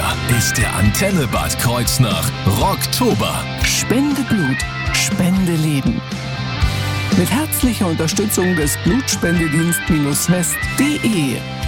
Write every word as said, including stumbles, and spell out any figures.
Hier ist der Antenne Bad Kreuznach Rocktober. Spende Blut, Spende Leben. Mit herzlicher Unterstützung des Blutspendedienst-west punkt de